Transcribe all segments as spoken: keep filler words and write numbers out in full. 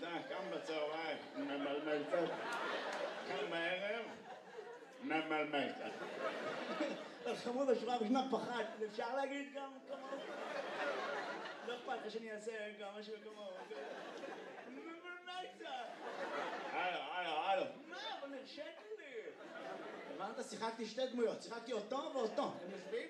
אתה קם בצהריים, ממלמל קצת, קם בערב, ממלמל קצת. חמוד, השורה הראשונה פחד, אפשר להגיד גם כמוהו? לא אכפת לך שאני אעשה גם משהו כמוהו. ממלמל קצת. הלו, הלו, הלו. מה? אבל נרשת לי. הבנת? שיחקתי שתי דמויות, שיחקתי אותו ואותו. הם יושבים?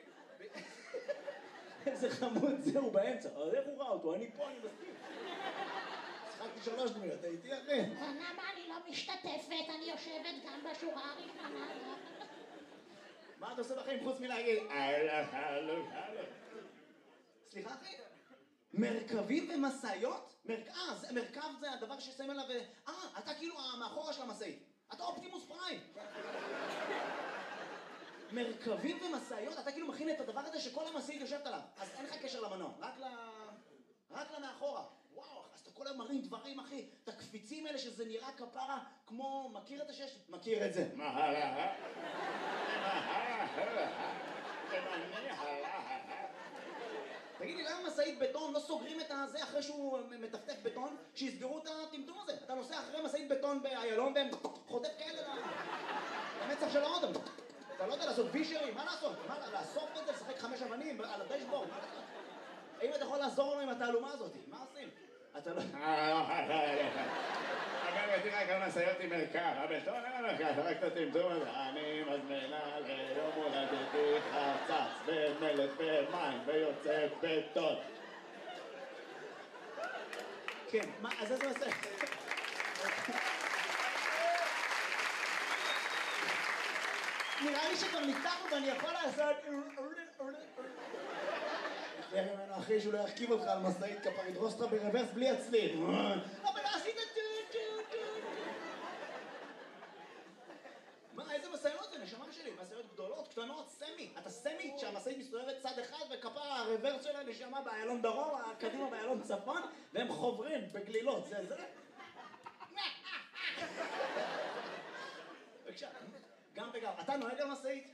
איזה חמוד זה, הוא באמצע. אז איך הוא ראה אותו? אני פה, אני מסכים. שיחקתי שלוש דמויות, הייתי אחי. למה אני לא משתתפת? אני יושבת גם בשורה הראשונה. מה אתה עושה בחיים חוץ מלהגיד? הלו, הלו, הלו. סליחה אחי? מרכבים ומשאיות? אה, מרכב זה הדבר ששמים עליו... אה, אתה כאילו מאחורה של המשאית. אתה אופטימוס פריים. מרכבים ומשאיות? אתה כאילו מכין את הדבר הזה שכל המשאית יושבת עליו. אז אין לך קשר למנוע, רק ל... רק למאחורה. וואו, אז אתה כל היום מרים דברים, אחי. את הקפיצים האלה שזה נראה כפרה כמו... מכיר את השש? מכיר את זה. מה הלאה? מה הלאה? תמני הלאה. תגיד לי, למה משאית בטון לא סוגרים את הזה אחרי שהוא מטפטף בטון? שיסגרו את הטמטום הזה. אתה נוסע אחרי משאית בטון באיילון והם חוטף כאלה למצח של האוטו. אתה לא יודע לעשות וישרים, מה לעשות? מה, לאסוף את זה, לשחק חמש אבנים על הדשבורד? מה לעשות? האם אתה יכול לעזור לנו עם התעלומה הזאת? מה עושים? אתה לא... אגב, תראה כמה משאיות עם מרכב, הבטון אין מרכב, רק את הטמטום הזה. אני מזמינה ליום הולדתי חצץ ומלט ומים ויוצא בטון. כן, מה, אז איזה משאית? נראה לי שכבר ניתחנו ואני יכול לעשות... תראה ממנו אחי שהוא לא ירכיב אותך על משאית כפר, ידרוס אותך ברוורס בלי הצליל. אבל עשית טו טו טו. מה, איזה משאיות זה? נשמה שלי, משאיות גדולות, קטנות, סמי. אתה סמי שהמשאית מסתובבת צד אחד וכפר הרוורס שלה נשמה באיילון דרום, הקדימה באיילון צפון, והם חוברים בגלילות, זה זה. בבקשה, גם וגם. אתה נוהג על משאית?